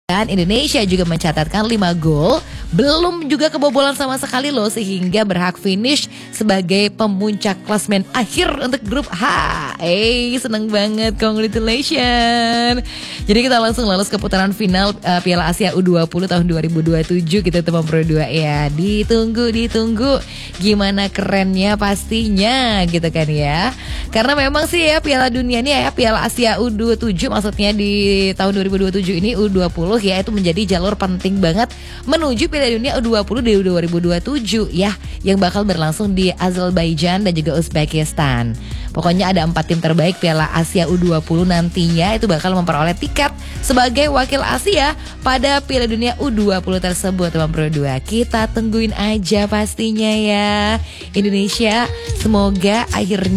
Dan Indonesia juga mencatatkan 5 gol, belum juga kebobolan sama sekali loh, sehingga berhak finish sebagai pemuncak klasmen akhir untuk grup H. Seneng banget, congratulations. Jadi kita langsung lolos ke putaran final Piala Asia U20 tahun 2027 gitu teman Pro 2 ya. Ditunggu gimana kerennya pastinya gitu kan ya. Karena memang sih ya Piala Dunia ini ya, Piala Asia U27 maksudnya di tahun 2027 ini U20 ya, itu menjadi jalur penting banget menuju Piala Dunia U20 di 2027 ya, yang bakal berlangsung di Azerbaijan dan juga Uzbekistan. Pokoknya ada 4 tim terbaik Piala Asia U20 nantinya itu bakal memperoleh tiket sebagai wakil Asia pada Piala Dunia U20 tersebut teman Pro 2. Kita tungguin aja pastinya ya. Indonesia semoga akhirnya